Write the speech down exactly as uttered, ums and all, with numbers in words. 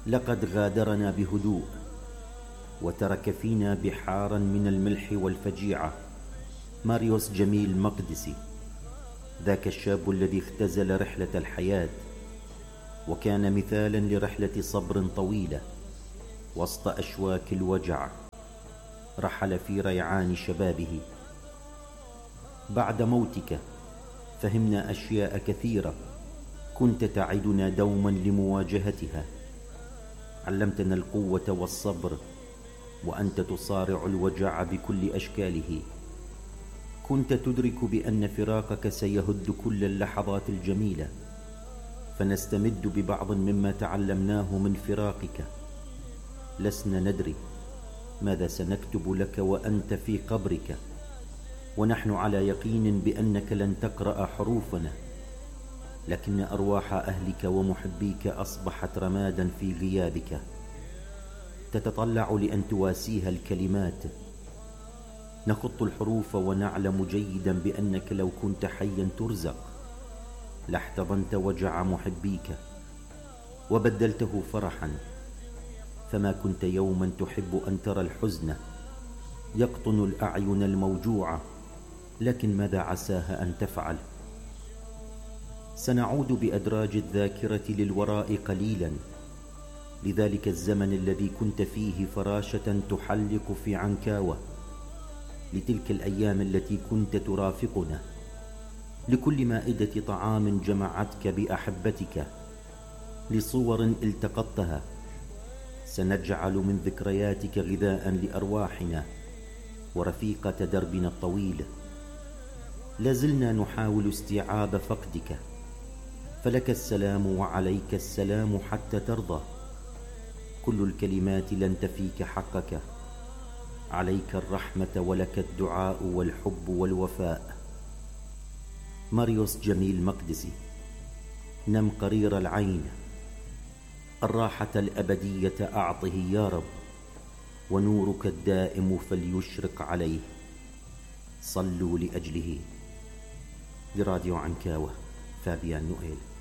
لقد غادرنا بهدوء، وترك فينا بحارا من الملح والفجيعة. ماريوس جميل مقدسي، ذاك الشاب الذي اختزل رحلة الحياة، وكان مثالا لرحلة صبر طويلة وسط أشواك الوجع. رحل في ريعان شبابه. بعد موتك فهمنا أشياء كثيرة كنت تعدنا دوما لمواجهتها. علمتنا القوة والصبر، وأنت تصارع الوجع بكل أشكاله. كنت تدرك بأن فراقك سيهد كل اللحظات الجميلة، فنستمد ببعض مما تعلمناه من فراقك. لسنا ندري ماذا سنكتب لك وأنت في قبرك، ونحن على يقين بأنك لن تقرأ حروفنا، لكن أرواح أهلك ومحبيك أصبحت رمادا في غيابك، تتطلع لأن تواسيها الكلمات. نخط الحروف ونعلم جيدا بأنك لو كنت حيا ترزق لاحتضنت وجع محبيك وبدلته فرحا، فما كنت يوما تحب أن ترى الحزن يقطن الأعين الموجوعة، لكن ماذا عساها أن تفعل؟ سنعود بأدراج الذاكرة للوراء قليلا، لذلك الزمن الذي كنت فيه فراشة تحلق في عنكاوة، لتلك الأيام التي كنت ترافقنا، لكل مائدة طعام جمعتك بأحبتك، لصور التقطتها. سنجعل من ذكرياتك غذاء لأرواحنا ورفيقة دربنا الطويل. لازلنا نحاول استيعاب فقدك، فلك السلام وعليك السلام حتى ترضى. كل الكلمات لن تفيك حقك، عليك الرحمة ولك الدعاء والحب والوفاء. ماريوس جميل مقدسي، نم قرير العين، الراحة الأبدية أعطه يا رب، ونورك الدائم فليشرق عليه، صلوا لأجله. لراديو عنكاوة، فابيان نوئيل.